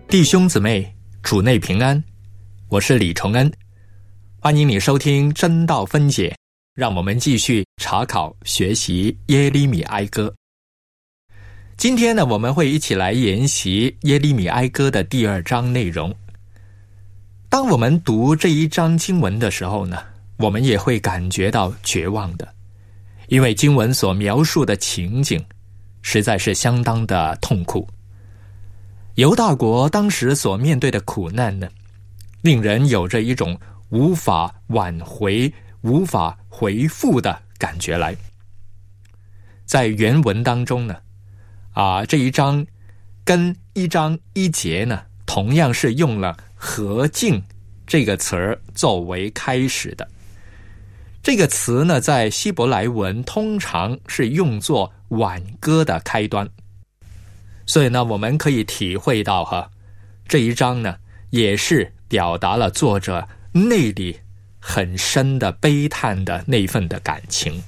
弟兄姊妹，主内平安，我是李崇恩，欢迎你收听真道分解，让我们继续查考学习耶利米哀歌。今天呢，我们会一起来研习耶利米哀歌的第2章内容。当我们读这一章经文的时候呢，我们也会感觉到绝望的，因为经文所描述的情景实在是相当的痛苦。犹大国当时所面对的苦难呢，令人有着一种无法挽回、无法回复的感觉来。在原文当中呢，这一章跟1章1节呢，同样是用了何竟这个词儿作为开始的。这个词呢，在希伯来文通常是用作挽歌的开端。所以呢，我们可以体会到这一章呢，也是表达了作者内里很深的悲叹的那份的感情。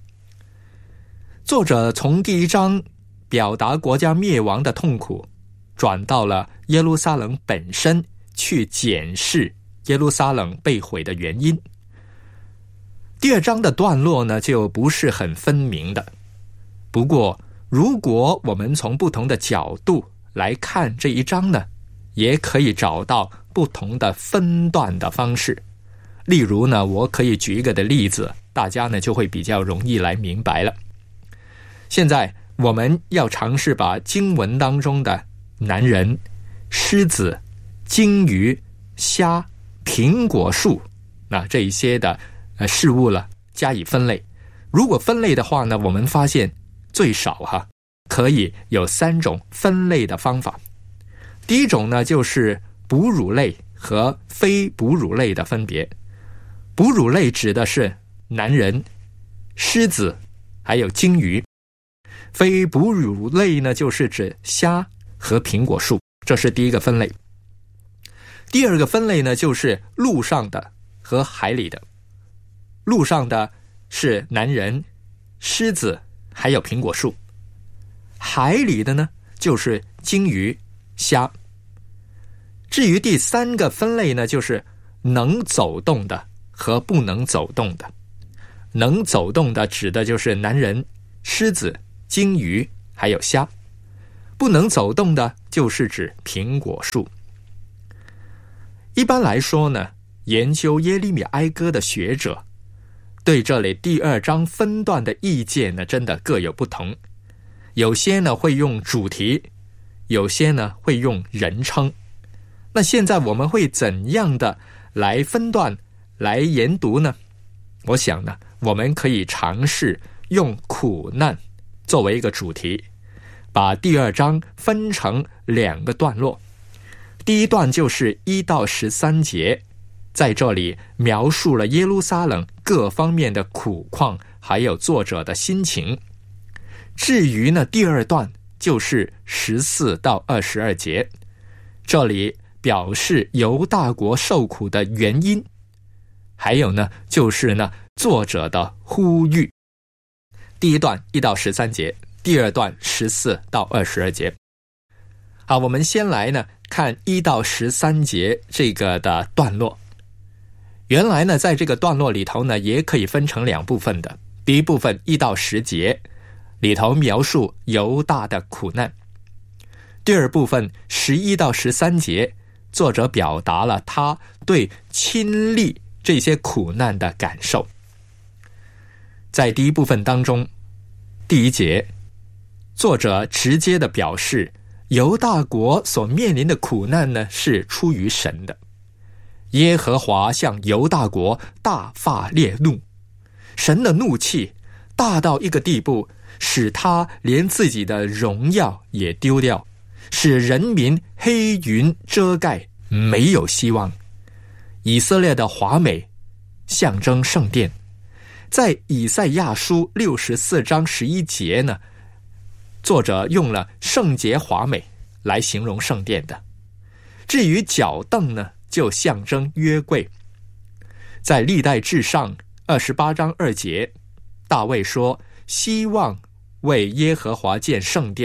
作者从第1章表达国家灭亡的痛苦，转到了耶路撒冷本身，去检视耶路撒冷被毁的原因。第2章的段落呢，就不是很分明的。不过如果我们从不同的角度来看这一章呢，也可以找到不同的分段的方式。例如呢，我可以举一个的例子，大家呢就会比较容易来明白了。现在我们要尝试把经文当中的男人、狮子、鲸鱼、虾、苹果树这一些的事物了加以分类。如果分类的话呢，我们发现最少可以有3种分类的方法。第一种呢，就是哺乳类和非哺乳类的分别。哺乳类指的是男人、狮子还有鲸鱼，非哺乳类呢，就是指虾和苹果树，这是第一个分类。第二个分类呢，就是陆上的和海里的。陆上的是男人、狮子还有苹果树，海里的呢，就是鲸鱼、虾。至于第3个分类呢，就是能走动的和不能走动的。能走动的指的就是男人、狮子、鲸鱼还有虾，不能走动的就是指苹果树。一般来说呢，研究耶利米哀歌的学者对这里第2章分段的意见呢，真的各有不同。有些呢会用主题，有些呢会用人称。那现在我们会怎样的来分段来研读呢？我想呢，我们可以尝试用苦难作为一个主题，把第2章分成2个段落。第一段就是1到13节，在这里描述了耶路撒冷各方面的苦况，还有作者的心情。至于呢，第2段就是14到22节，这里表示犹大国受苦的原因，还有呢，就是呢作者的呼吁。第一段1到13节，第2段14到22节。好，我们先来呢看1到13节这个的段落。原来呢，在这个段落里头呢，也可以分成2部分的。第一部分1到10节里头描述犹大的苦难。第2部分11到13节，作者表达了他对亲历这些苦难的感受。在第一部分当中，第1节，作者直接的表示犹大国所面临的苦难呢，是出于神的。耶和华向犹大国大发烈怒，神的怒气大到一个地步，使他连自己的荣耀也丢掉，使人民黑云遮盖，没有希望。以色列的华美象征圣殿，在以赛亚书64章11节呢，作者用了圣洁华美来形容圣殿的。至于脚凳呢，就象征约柜。在历代志上28章2节，大卫说，希望为耶和华建圣殿，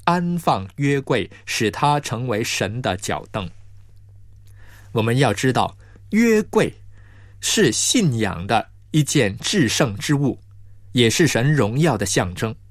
安放约柜，使它成为神的脚凳。我们要知道，约柜是信仰的一件至圣之物，也是神荣耀的象征。